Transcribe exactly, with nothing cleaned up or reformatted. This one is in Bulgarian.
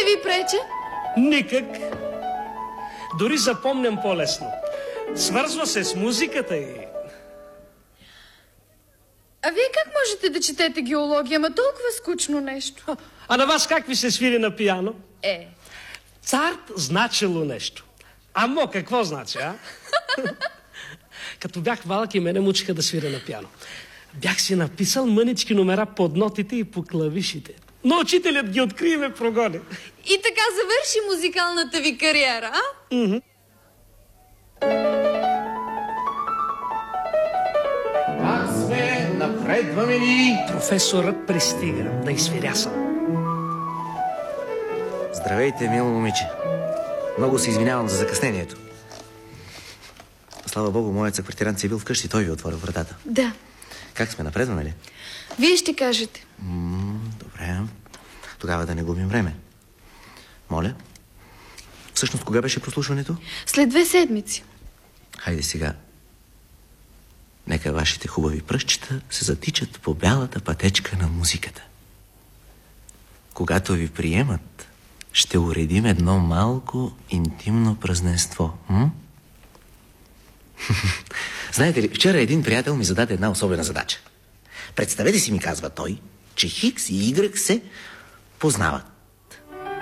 ви прече? Никак. Дори запомням по-лесно. Свързва се с музиката и... А вие как можете да четете геология, ама толкова скучно нещо? А на вас как ви се свири на пиано? Е. Царт значило нещо. Амо, какво значи, а? Като бях малък и мене мучиха да свиря на пиано. Бях си написал мънички номера под нотите и по клавишите. Но учителят ги откри и ме прогони. И така завърши музикалната ви кариера, а? Mm-hmm. Как сме? Напредваме ли? Професорът пристига да изсвиряса. Здравейте, мило момиче. Много се извинявам за закъснението. Слава Богу, моят съквартирант си е бил вкъщи. Той ви отворил вратата. Да. Как сме, напредваме ли? Вие ще кажете. М, добре. Тогава да не губим време. Моля. Всъщност, кога беше прослушването? След две седмици. Хайде сега. Нека вашите хубави пръстчета се затичат по бялата пътечка на музиката. Когато ви приемат, ще уредим едно малко интимно празненство. М? Знаете ли, вчера един приятел ми зададе една особена задача. Представете си, ми казва той, че Хикс и Игрек се познават.